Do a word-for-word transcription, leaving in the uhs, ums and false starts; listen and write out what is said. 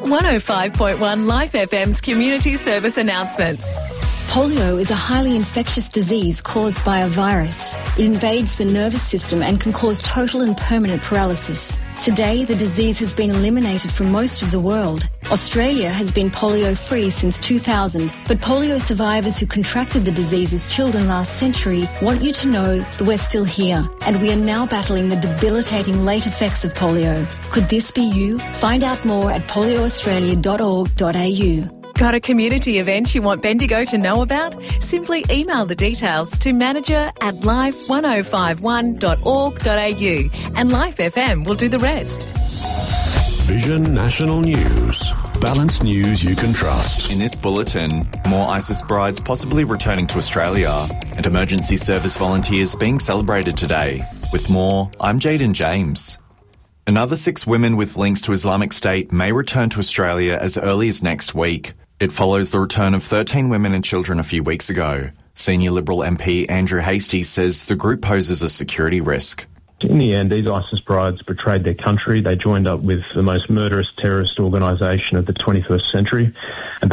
one oh five point one Life F M's community service announcements. Polio is a highly infectious disease caused by a virus. It invades the nervous system and can cause total and permanent paralysis. Today, the disease has been eliminated from most of the world. Australia has been polio-free since two thousand, but polio survivors who contracted the disease as children last century want you to know that we're still here, and we are now battling the debilitating late effects of polio. Could this be you? Find out more at polio australia dot org dot a u. Got a community event you want Bendigo to know about? Simply email the details to manager at life one oh five one dot org dot a u and Life F M will do the rest. Vision National News. Balanced news you can trust. In this bulletin, more ISIS brides possibly returning to Australia and emergency service volunteers being celebrated today. With more, I'm Jaden James. Another six women with links to Islamic State may return to Australia as early as next week. It follows the return of thirteen women and children a few weeks ago. Senior Liberal M P Andrew Hastie says the group poses a security risk. In the end, these ISIS brides betrayed their country. They joined up with the most murderous terrorist organisation of the twenty-first century. And